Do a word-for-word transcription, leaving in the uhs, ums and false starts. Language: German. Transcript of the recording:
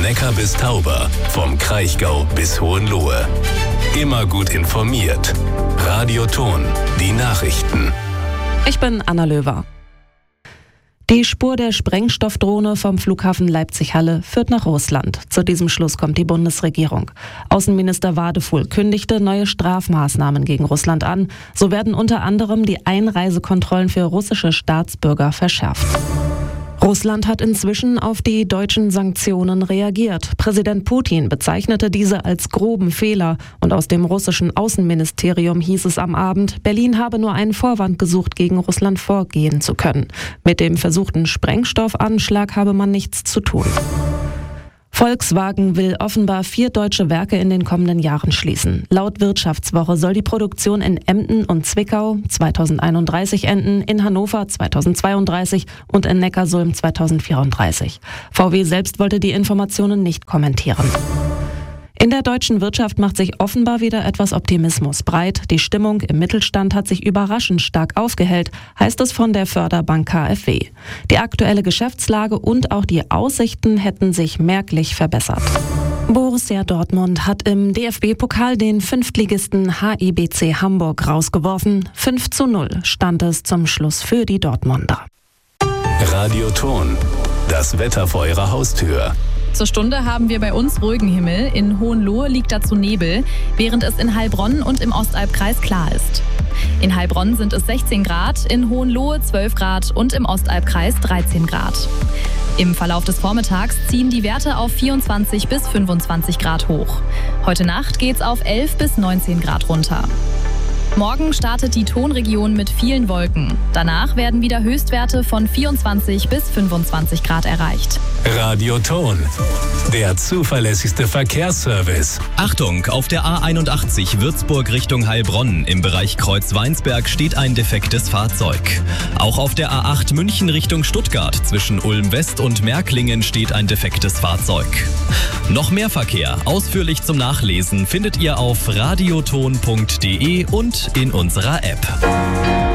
Neckar bis Tauber, vom Kraichgau bis Hohenlohe. Immer gut informiert. Radio Thon, die Nachrichten. Ich bin Anna Löwer. Die Spur der Sprengstoffdrohne vom Flughafen Leipzig-Halle führt nach Russland. Zu diesem Schluss kommt die Bundesregierung. Außenminister Wadefuhl kündigte neue Strafmaßnahmen gegen Russland an. So werden unter anderem die Einreisekontrollen für russische Staatsbürger verschärft. Russland hat inzwischen auf die deutschen Sanktionen reagiert. Präsident Putin bezeichnete diese als groben Fehler und aus dem russischen Außenministerium hieß es am Abend, Berlin habe nur einen Vorwand gesucht, gegen Russland vorgehen zu können. Mit dem versuchten Sprengstoffanschlag habe man nichts zu tun. Volkswagen will offenbar vier deutsche Werke in den kommenden Jahren schließen. Laut Wirtschaftswoche soll die Produktion in Emden und Zwickau zweitausendeinunddreißig enden, in Hannover zweitausendzweiunddreißig und in Neckarsulm zweitausendvierunddreißig. V W selbst wollte die Informationen nicht kommentieren. In der deutschen Wirtschaft macht sich offenbar wieder etwas Optimismus breit. Die Stimmung im Mittelstand hat sich überraschend stark aufgehellt, heißt es von der Förderbank K f W. Die aktuelle Geschäftslage und auch die Aussichten hätten sich merklich verbessert. Borussia Dortmund hat im D F B-Pokal den Fünftligisten H I B C Hamburg rausgeworfen. fünf zu null stand es zum Schluss für die Dortmunder. Radio Thon, das Wetter vor Ihrer Haustür. Zur Stunde haben wir bei uns ruhigen Himmel. In Hohenlohe liegt dazu Nebel, während es in Heilbronn und im Ostalbkreis klar ist. In Heilbronn sind es sechzehn Grad, in Hohenlohe zwölf Grad und im Ostalbkreis dreizehn Grad. Im Verlauf des Vormittags ziehen die Werte auf vierundzwanzig bis fünfundzwanzig Grad hoch. Heute Nacht geht's auf elf bis neunzehn Grad runter. Morgen startet die Thonregion mit vielen Wolken. Danach werden wieder Höchstwerte von vierundzwanzig bis fünfundzwanzig Grad erreicht. Radio Thon, der zuverlässigste Verkehrsservice. Achtung, auf der A einundachtzig Würzburg Richtung Heilbronn im Bereich Kreuzweinsberg steht ein defektes Fahrzeug. Auch auf der A acht München Richtung Stuttgart zwischen Ulm West und Märklingen steht ein defektes Fahrzeug. Noch mehr Verkehr, ausführlich zum Nachlesen, findet ihr auf radiothon punkt de und in unserer App.